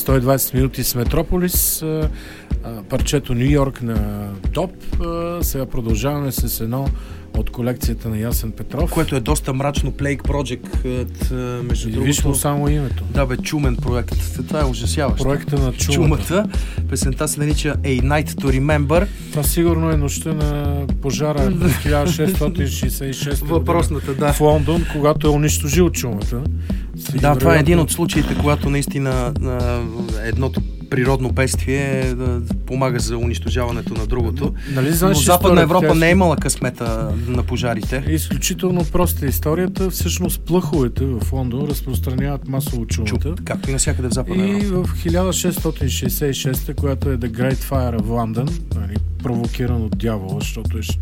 120 минути с Метрополис, парчето Ню Йорк на Топ. Сега продължаваме с едно от колекцията на Ясен Петров. Което е доста мрачно, Plague Project, между другото. Виж му само името. Да бе, чумен проект. Това е ужасяващо. Проекта на чумата. Песента се нарича A Night to Remember. Това сигурно е нощта на пожара в 1666 въпросната, да. В Лондон, когато е унищожил чумата. Да, това е един от случаите, когато наистина едното природно бедствие помага за унищожаването на другото. Нали, знаеш, но Западна Европа не е имала късмета на пожарите. Изключително проста историята. Всъщност плъховете в Лондон разпространяват масово чумата. Както и навсякъде в Западна Европа. И в 1666, която е The Great Fire of London, нали, провокиран от дявола, защото е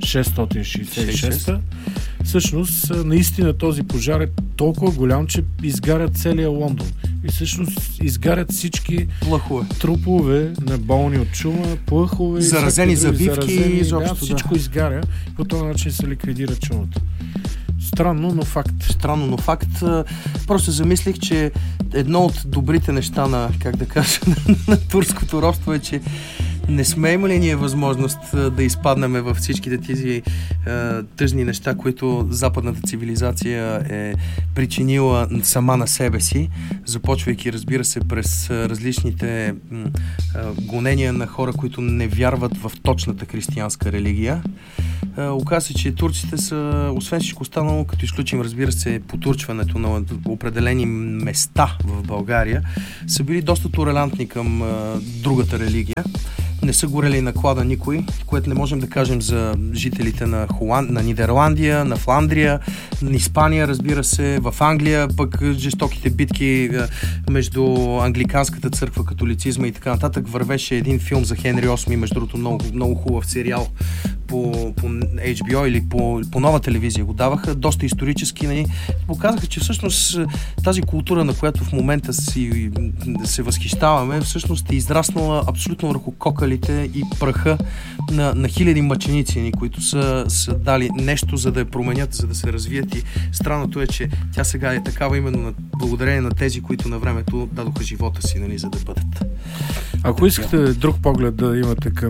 666, всъщност наистина този пожар е толкова голям, че изгарят целия Лондон. И всъщност изгарят всички трупове на болни от чума, плъхове, заразени завивки, всичко изгаря. По този начин се ликвидира чумата. Странно, но факт. Просто замислих, че едно от добрите неща на, как да кажа, на турското робство е, че не сме имали ние възможност да изпаднем във всичките тези тъжни неща, които западната цивилизация е причинила сама на себе си, започвайки, разбира се, през различните гонения на хора, които не вярват в точната християнска религия. Оказва се, че турците са, освен всичко останало, като изключим, разбира се, потурчването на определени места в България, са били доста толерантни към другата религия. Не са горели наклада никой, което не можем да кажем за жителите на Нидерландия, на Фландрия, на Испания, разбира се, в Англия, пък жестоките битки между англиканската църква, католицизма и така нататък. Вървеше един филм за Хенри VIII, между другото много хубав сериал по HBO или по нова телевизия го даваха, доста исторически, нали, показаха, че всъщност тази култура, на която в момента се възхищаваме, всъщност е израснала абсолютно върху кокалите и праха на хиляди мъченици, които са дали нещо, за да я променят, за да се развият, и странното е, че тя сега е такава именно благодарение на тези, които на времето дадоха живота си, нали, за да бъдат. Ако искате друг поглед да имате към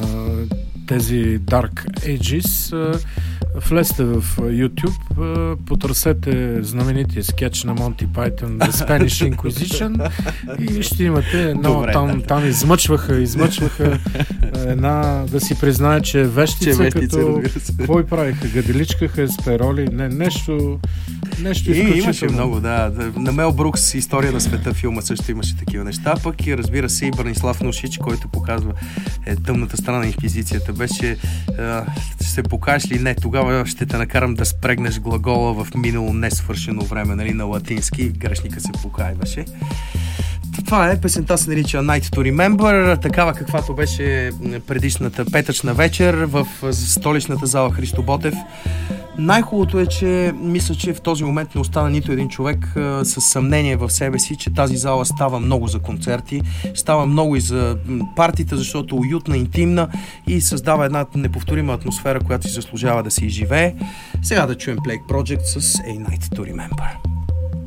тези Dark Ages, влезте в YouTube, потърсете знаменития скетч на Монти Пайтън The Spanish Inquisition и ще имате едно, там измъчваха една, да си признае, че е вещица, като кой правиха, гаделичкаха с пероли, нещо изключително. Имаше много, да. На Мел Брукс История на света филма също имаше такива неща, пък и разбира се и Бранислав Нушич, който показва тъмната страна на инквизицията. Беше, ще се покажеш ли не, тогава ще те накарам да спрегнеш глагола в минало несвършено време, нали, на латински. Грешника се покайваше. Това е, песента се нарича Night to Remember, такава каквато беше предишната петъчна вечер в столичната зала Христо Ботев. Най-хубавото е, че мисля, че в този момент не остана нито един човек с съмнение в себе си, че тази зала става много за концерти, става много и за партита, защото е уютна, интимна и създава една неповторима атмосфера, която си заслужава да се изживее. Сега да чуем Plague Project с A Night to Remember.